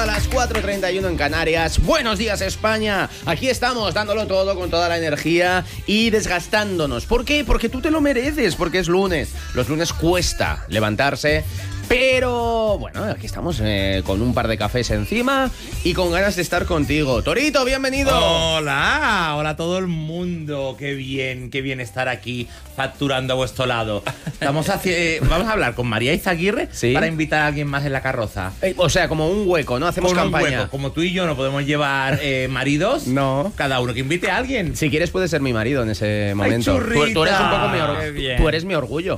a las 4:31 en Canarias. Buenos días, España. Aquí estamos dándolo todo con toda la energía y desgastándonos. ¿Por qué? Porque tú te lo mereces, porque es lunes. Los lunes cuesta levantarse. Pero, bueno, aquí estamos con un par de cafés encima y con ganas de estar contigo. Torito, bienvenido. Hola a todo el mundo. Qué bien estar aquí facturando a vuestro lado. Vamos a hablar con María Izaguirre, ¿sí?, para invitar a alguien más en la carroza. O sea, como un hueco, ¿no? Hacemos campaña. Un hueco. Como tú y yo no podemos llevar maridos, no. Cada uno que invite a alguien. Si quieres puedes ser mi marido en ese momento. Ay, tú eres un poco mi orgullo. Tú eres mi orgullo.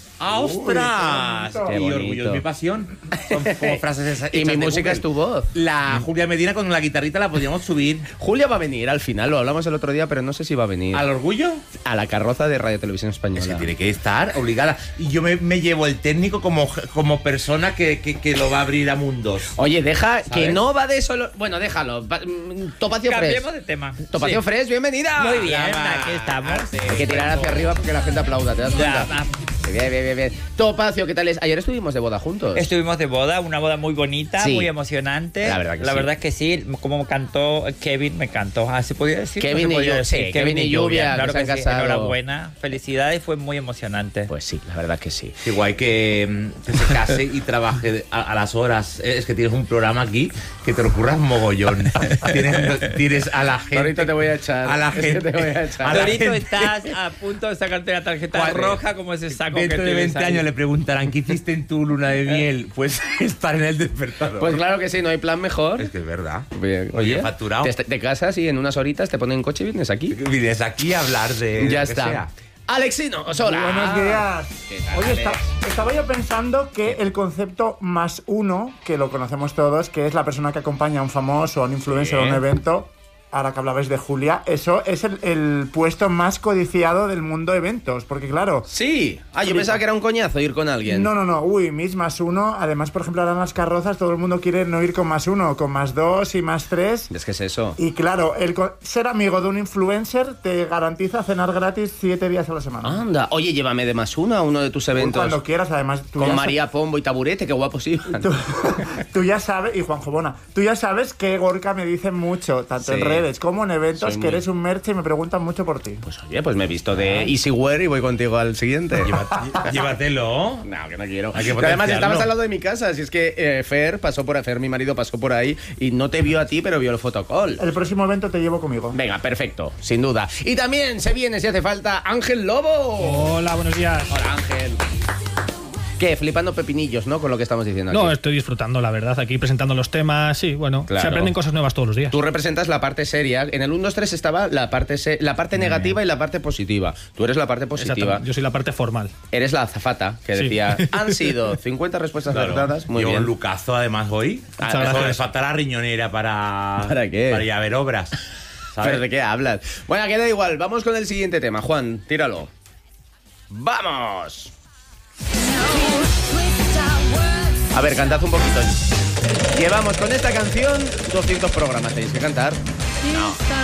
¡Ostras! Qué mi orgullo es mi pasión. Son como frases esas. Y mi música es tu voz. La Julia Medina con la guitarrita la podríamos subir. Julia va a venir al final, lo hablamos el otro día, pero no sé si va a venir. ¿Al orgullo? A la carroza de Radio Televisión Española. Es que tiene que estar obligada. Y yo me llevo el técnico como persona que lo va a abrir a mundos. Oye, deja, ¿sabes? Que no va de solo. Bueno, déjalo. Topacio Fresh. Cambiemos de tema. Topacio Fresh, bienvenida. Muy bien, aquí estamos. Hay que tirar hacia arriba porque la gente aplauda, ¿te das cuenta? Bien. Topacio, ¿qué tal es? Ayer estuvimos de boda juntos. Estuvimos de boda, una boda muy bonita, sí, muy emocionante. La verdad es que sí, como cantó Kevin, me encantó. ¿Se podía decir? Kevin y Lluvia, claro que se han casado. Enhorabuena, felicidades, fue muy emocionante. Pues sí, la verdad que sí. Qué guay que se case y trabaje a las horas. Es que tienes un programa aquí que te lo curras mogollón. tienes a la gente. Ahorita te voy a echar. A la gente. Ahorita estás a punto de sacarte la tarjeta roja como ese saco. Dentro de 20 años le preguntarán ¿qué hiciste en tu luna de miel? Pues estar en el despertador. Pues claro que sí, no hay plan mejor. Es que es verdad. Bien. Oye, facturado. Te casas y en unas horitas te ponen coche y vienes aquí. Vienes aquí a hablar de. Ya está. Sea. Alexino, hola. Buenos días. Oye, estaba yo pensando que el concepto más uno, que lo conocemos todos, que es la persona que acompaña a un famoso, a un influencer, a un evento. Ahora que hablabais de Julia, eso es el puesto más codiciado del mundo de eventos, porque claro... Sí, yo pensaba que era un coñazo ir con alguien. No, mis más uno, además, por ejemplo, ahora en las carrozas todo el mundo quiere no ir con más uno, con más dos y más tres. Es que es eso. Y claro, ser amigo de un influencer te garantiza cenar gratis 7 días a la semana. Anda, oye, llévame de más uno a uno de tus eventos. Cuando quieras, además... Con María Pombo y Taburete, qué guapos iban. Tú ya sabes, y Juanjo Bona, tú ya sabes que Gorka me dice mucho, tanto en redes como en eventos, que eres un merche y me preguntan mucho por ti. Pues oye, pues me he visto de Easyware y voy contigo al siguiente. Llévatelo. No, que no quiero. Además estabas al lado de mi casa, si es que Fer, mi marido pasó por ahí y no te vio a ti, pero vio el fotocall. El próximo evento te llevo conmigo. Venga, perfecto, sin duda. Y también se viene, si hace falta, Ángel Lobo. Hola, buenos días. Hola, Ángel. ¿Qué? Flipando pepinillos, ¿no? Con lo que estamos diciendo aquí. No, estoy disfrutando, la verdad, aquí presentando los temas. Sí, bueno, claro. Se aprenden cosas nuevas todos los días. Tú representas la parte seria. En el 1, 2, 3 estaba la parte negativa y la parte positiva. Tú eres la parte positiva. Yo soy la parte formal. Eres la azafata, que decía, han sido 50 respuestas acertadas. Muy bien. Un lucazo, además, hoy. Solo les falta la riñonera para qué? Para ir a ver obras. ¿Sabes? ¿Pero de qué hablas? Bueno, queda igual. Vamos con el siguiente tema. Juan, tíralo. ¡Vamos! A ver, cantad un poquito. Llevamos con esta canción 200 programas. ¿Tenéis que cantar? No.